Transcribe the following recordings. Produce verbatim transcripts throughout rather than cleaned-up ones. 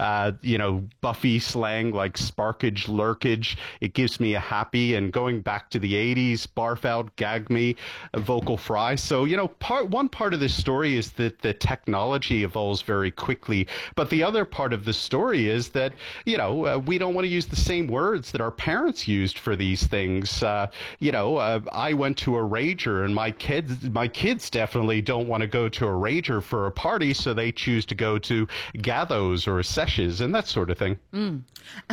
uh, you know, Buffy slang like sparkage, lurkage. It gives me a happy. And going back to the eighties, barf out, gag me, a vocal fry. So, you know, part one part of this story is that the technology evolves very quickly. But the other part of the story is that, you know, uh, we don't want to use the same words that our parents used for these things. Uh, you know, uh, I went to a rager, and my kids, my kids definitely don't want to go to a rager for a party, so they choose to go to gathos or seshes and that sort of thing. Mm.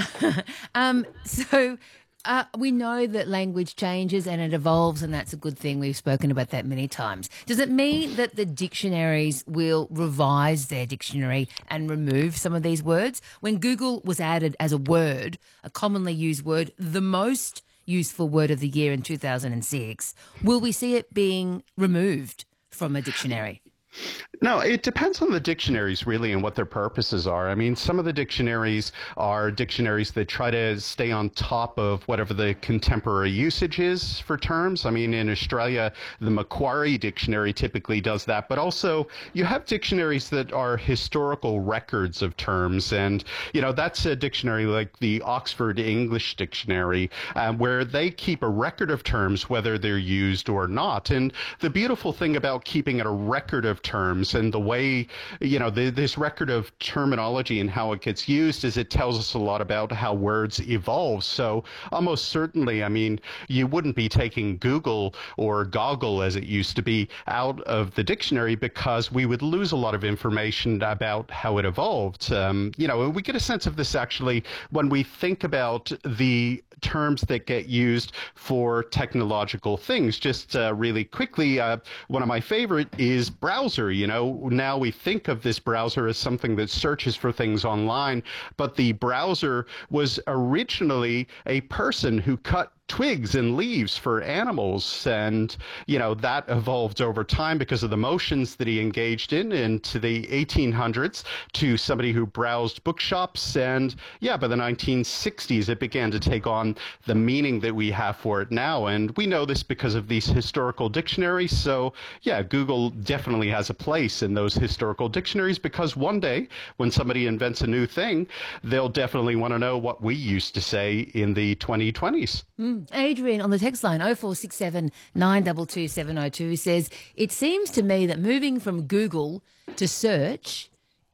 um, so uh, we know that language changes and it evolves, and that's a good thing. We've spoken about that many times. Does it mean that the dictionaries will revise their dictionary and remove some of these words? When Google was added as a word, a commonly used word, the most useful word of the year in two thousand six, will we see it being removed from a dictionary? No, it depends on the dictionaries, really, and what their purposes are. I mean, some of the dictionaries are dictionaries that try to stay on top of whatever the contemporary usage is for terms. I mean, in Australia, the Macquarie Dictionary typically does that. But also, you have dictionaries that are historical records of terms. And, you know, that's a dictionary like the Oxford English Dictionary, um, where they keep a record of terms, whether they're used or not. And the beautiful thing about keeping a record of terms and the way, you know, the, this record of terminology and how it gets used is it tells us a lot about how words evolve. So almost certainly, I mean, you wouldn't be taking Google or Goggle as it used to be out of the dictionary because we would lose a lot of information about how it evolved. Um, you know, we get a sense of this actually when we think about the terms that get used for technological things. Just uh, really quickly, uh, one of my favorite is browser. You know, now we think of this browser as something that searches for things online, but the browser was originally a person who cut twigs and leaves for animals. And, you know, that evolved over time because of the motions that he engaged in into the eighteen hundreds to somebody who browsed bookshops. And yeah, by the nineteen sixties, it began to take on the meaning that we have for it now. And we know this because of these historical dictionaries. So yeah, Google definitely has a place in those historical dictionaries because one day when somebody invents a new thing, they'll definitely want to know what we used to say in the twenty twenties. Mm. Adrian on the text line oh four six seven, nine two two, seven oh two says, it seems to me that moving from Google to search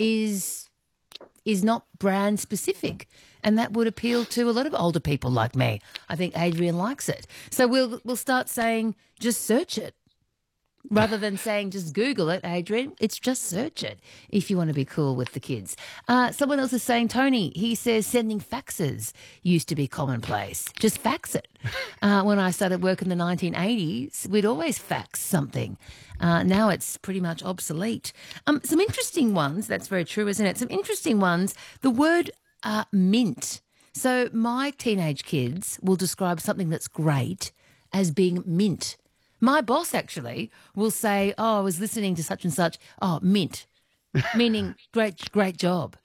is is not brand specific, and that would appeal to a lot of older people like me. I think Adrian likes it. So we'll we'll start saying just search it. Rather than saying just Google it, Adrian, it's just search it if you want to be cool with the kids. Uh, someone else is saying, Tony, he says sending faxes used to be commonplace. Just fax it. Uh, when I started work in the nineteen eighties, we'd always fax something. Uh, now it's pretty much obsolete. Um, some interesting ones, that's very true, isn't it? Some interesting ones, the word uh, mint. So my teenage kids will describe something that's great as being mint. My boss actually will say, oh, I was listening to such and such, oh, mint, meaning great, great job.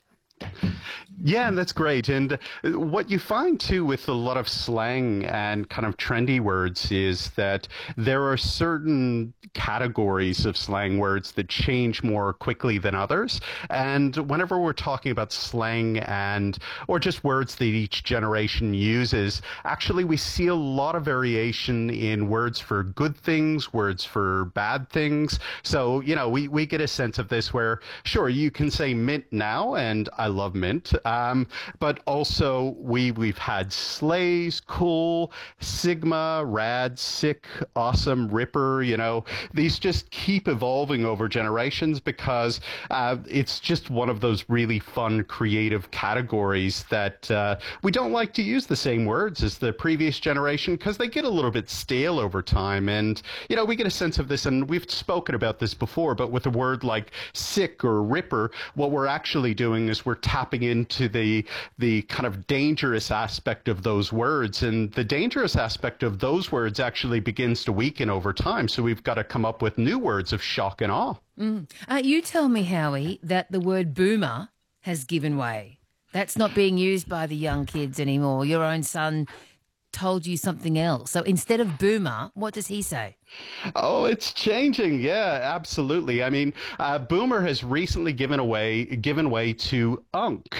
Yeah, and that's great. And what you find, too, with a lot of slang and kind of trendy words is that there are certain categories of slang words that change more quickly than others. And whenever we're talking about slang and or just words that each generation uses, actually we see a lot of variation in words for good things, words for bad things. So, you know, we, we get a sense of this where, sure, you can say mint now, and I love mint. Um, but also we, we've had slays, cool, sigma, rad, sick, awesome, ripper, you know, these just keep evolving over generations because uh, it's just one of those really fun, creative categories that uh, we don't like to use the same words as the previous generation because they get a little bit stale over time. And, you know, we get a sense of this, and we've spoken about this before, but with a word like sick or ripper, what we're actually doing is we're tapping into the the kind of dangerous aspect of those words, and the dangerous aspect of those words actually begins to weaken over time. So we've got to come up with new words of shock and awe. Mm. Uh, you tell me, Howie, that the word boomer has given way. That's not being used by the young kids anymore. Your own son told you something else. So instead of boomer, what does he say? Oh, it's changing. Yeah, absolutely. I mean, uh, boomer has recently given away, given way to unk.